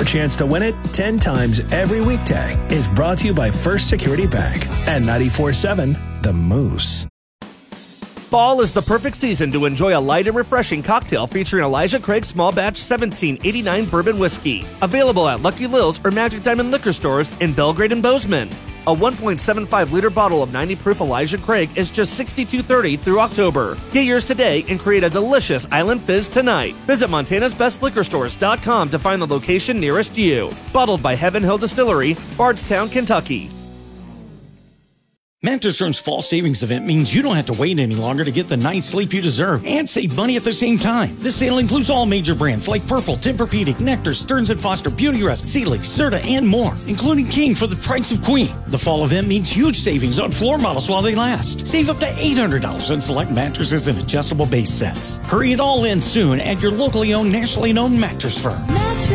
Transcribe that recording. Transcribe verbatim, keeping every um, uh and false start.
your chance to win it ten times every weekday is brought to you by First Security Bank and ninety-four point seven The Moose. Fall is the perfect season to enjoy a light and refreshing cocktail featuring Elijah Craig Small Batch seventeen eighty-nine Bourbon Whiskey. Available at Lucky Lil's or Magic Diamond Liquor Stores in Belgrade and Bozeman. A one point seven five liter bottle of ninety proof Elijah Craig is just sixty-two thirty through October. Get yours today and create a delicious island fizz tonight. Visit Montana's Best Liquor Stores dot com to find the location nearest you. Bottled by Heaven Hill Distillery, Bardstown, Kentucky. Mattress Firm's fall savings event means you don't have to wait any longer to get the night's sleep you deserve and save money at the same time. This sale includes all major brands like Purple, Tempur-Pedic, Nectar, Stearns and Foster, Beautyrest, Sealy, Serta, and more, including King for the price of Queen. The fall event means huge savings on floor models while they last. Save up to eight hundred dollars on select mattresses and adjustable base sets. Hurry it all in soon at your locally owned, nationally known Mattress Firm.